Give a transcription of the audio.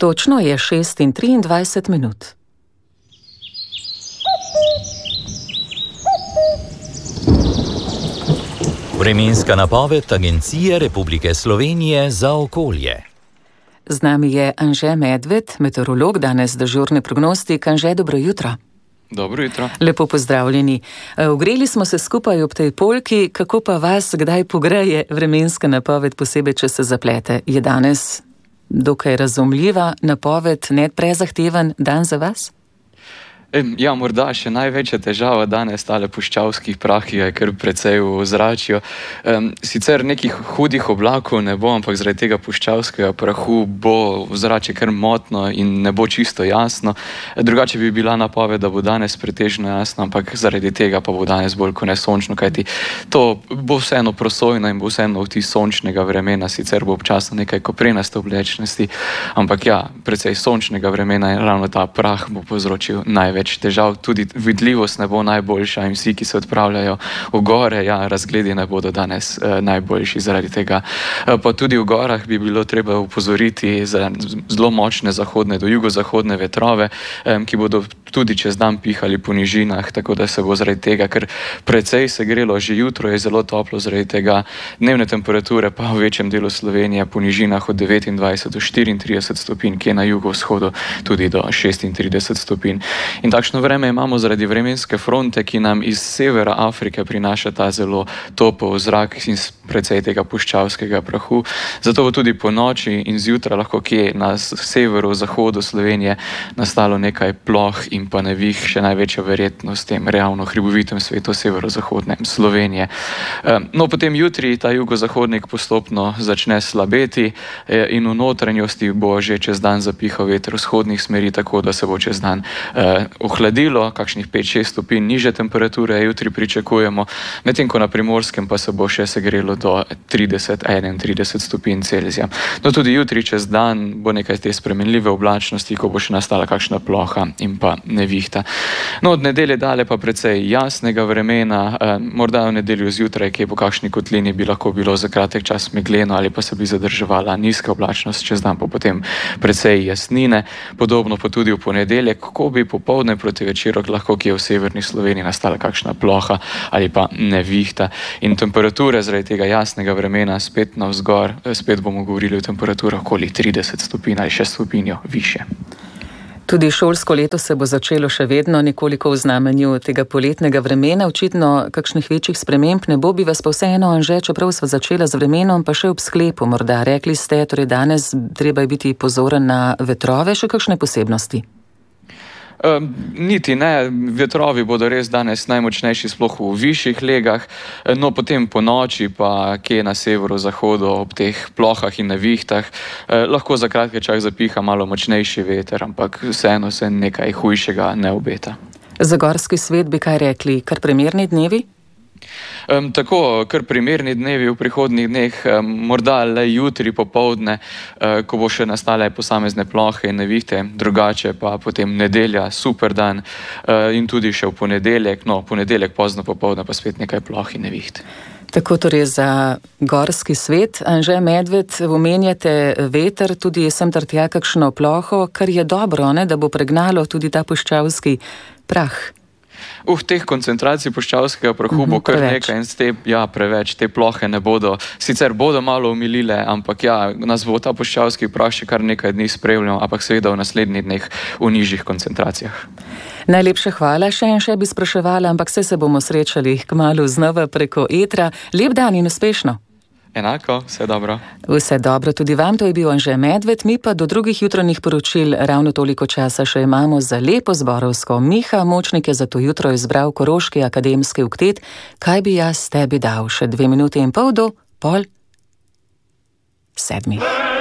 Točno je 6:23. Vremenska napoved Agencije Republike Slovenije za okolje. Z nami je Anže Medved, meteorolog, danes dežurni prognostik. Anže, dobro jutro. Dobro jutro. Lepo pozdravljeni. Ogreli smo se skupaj ob tej polki, kako pa vas kdaj pogreje vremenska napoved, posebej če se zaplete? Je danes dokaj razumljiva napoved, ne prezahteven dan za vas? Ja, morda še največja težava danes tale puščavskih prah je kar precej v ozračju. Sicer nekih hudih oblakov ne bo, ampak zaradi tega puščavskega prahu bo ozračje kar motno in ne bo čisto jasno. Drugače bi bila napoved, da bo danes pretežno jasno, ampak zaradi tega pa bo danes bolj kot ne sončno, kajti to bo vseeno prosojno in bo vseeno vtis sončnega vremena, sicer bo občasno nekaj koprenaste oblečnosti, ampak ja, precej sončnega vremena in ravno ta prah bo povzročil največ težav, tudi vidljivost ne bo najboljša in vsi, ki se odpravljajo v gore, ja, razgledi ne bodo danes najboljši zaradi tega. Pa tudi v gorah bi bilo treba upozoriti za zelo močne zahodne do jugozahodne vetrove, ki bodo tudi čez dan pihali po nižinah, tako da se bo zaradi tega, ker precej se grelo, že jutro je zelo toplo, zaradi tega dnevne temperature pa v večjem delu Slovenije po nižinah od 29 do 34 stopinj, kje na jugovzhodu tudi do 36 stopinj. In takšno vreme imamo zaradi vremenske fronte, ki nam iz severa Afrike prinaša ta zelo topel zrak in precej tega puščavskega prahu. Zato bo tudi po noči in zjutraj lahko kje na severu, zahodu Slovenije nastalo nekaj ploh in pa nevih, še največja verjetnost v tem realno hribovitem svetu severozahodne Slovenije. No, potem jutri ta jugozahodnik postopno začne slabeti in v notranjosti bo že čez dan zapihal veter vzhodnih smeri, tako da se bo čez dan ohladilo, kakšnih 5-6 stopinj nižje temperature jutri pričakujemo, medtem ko na Primorskem pa se bo še segrelo do 30-31 stopinj Celzija. No, tudi jutri čez dan bo nekaj te spremenljive oblačnosti, ko bo še nastala kakšna ploha in pa nevihta. No, od nedelje dalje pa precej jasnega vremena, morda v nedeljo zjutraj, kje po kakšni kotlini bi lahko bilo za kratek čas megleno ali pa se bi zadrževala nizka oblačnost, čez dan pa potem precej jasnine, podobno pa tudi v ponedeljek, ko bi popoldne proti večeru lahko kje v severni Sloveniji nastala kakšna ploha ali pa nevihta. In temperature zaradi tega jasnega vremena spet navzgor, spet bomo govorili o temperaturah okoli 30 stopinj ali še stopinjo više. Tudi šolsko leto se bo začelo še vedno nekoliko v znamenju tega poletnega vremena. Očitno kakšnih večjih sprememb ne bo, bi vas pa vseeno, Anže, čeprav sva začela z vremenom, pa še ob sklepu morda. Rekli ste, torej danes treba biti pozoren na vetrove, še kakšne posebnosti? Niti ne, vetrovi bodo res danes najmočnejši sploh v višjih legah, no potem po noči pa kje na severozahodu ob teh plohah in nevihtah lahko za kratki čas zapiha malo močnejši veter, ampak vseeno se nekaj hujšega ne obeta. Za gorski svet bi kaj rekli, kar primerni dnevi? Tako, kar primerni dnevi v prihodnjih dneh, morda le jutri popoldne, ko bo še nastale posamezne plohe in nevihte, drugače pa potem nedelja, super dan in tudi še v ponedeljek, no ponedeljek pozno popoldne pa spet nekaj ploh in neviht. Tako torej za gorski svet. Anže Medved, omenjate veter, tudi sem ter tja kakšno ploho, kar je dobro, ne, da bo pregnalo tudi ta puščavski prah. Teh koncentracij puščavskega prahu bo kar nekaj in preveč, te plohe ne bodo, sicer bodo malo umilile, ampak ja, nas bo ta puščavski prah še kar nekaj dni spremljal, ampak seveda v naslednjih dneh v nižjih koncentracijah. Najlepše hvala, še in še bi spraševala, ampak se bomo srečali kmalu znova preko etra. Lep dan in uspešno. Enako, vse dobro. Vse dobro tudi vam, to je bil Anže Medved, mi pa do drugih jutranjih poročil ravno toliko časa še imamo za lepo zborovsko. Miha Močnik je za to jutro izbral Koroški akademski oktet. Kaj bi jaz tebi dal? Še 2,5 minute do 6:30.